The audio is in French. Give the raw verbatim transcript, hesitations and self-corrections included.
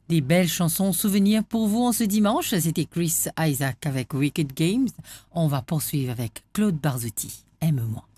Des belles chansons souvenirs pour vous en ce dimanche. C'était Chris Isaac avec Wicked Games. On va poursuivre avec Claude Barzotti. Aime-moi.